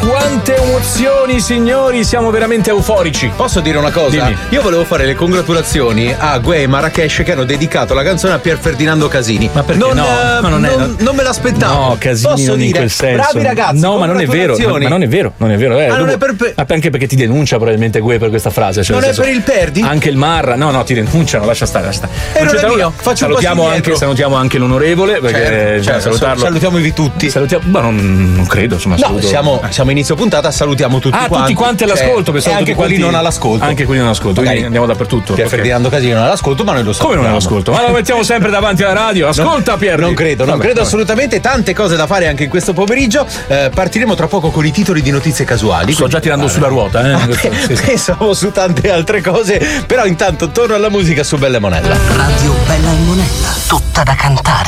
quante emozioni, signori, siamo veramente euforici. Posso dire una cosa? Dimmi. Io volevo fare le congratulazioni a Guè e Marrakesh che hanno dedicato la canzone a Pier Ferdinando Casini. Ma perché non, no? Ma non me l'aspettavo. No, Casini Posso non dire, in quel senso. bravi ragazzi. No, ma non è vero. Ma non è vero, non è vero. Non è anche perché ti denuncia probabilmente Guè per questa frase. Cioè, non è per il perdi? Anche il Marra. No, ti denunciano, lascia stare. Errore mio, faccio salutiamo anche l'onorevole, perché certo, salutiamovi tutti. Ma non credo, insomma. No, siamo inizio puntata, salutiamo tutti quanti. Tutti quanti all'ascolto, e anche quelli non all'ascolto. Anche quelli non all'ascolto, quindi andiamo dappertutto. Pier Ferdinando Casini non all'ascolto, ma noi lo sappiamo. Come non all'ascolto? Ma lo mettiamo sempre davanti alla radio. Ascolta, Pier. Non credo assolutamente. Tante cose da fare anche in questo pomeriggio. Partiremo tra poco con i titoli di notizie casuali. Sto già tirando sulla ruota, Pensavo su tante altre cose, però intanto torno alla musica su Bella e Monella. Radio Bella e Monella, tutta da cantare.